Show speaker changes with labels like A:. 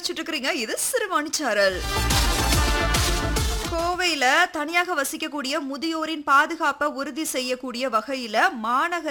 A: வச்சிட்டு இருக்கிறீங்க. இது சிறுவாணிச்சாரல். கோவையில தனியாக வசிக்கக்கூடிய முதியோரின் பாதுகாப்பை உறுதி செய்யக்கூடிய வகையில மாநகர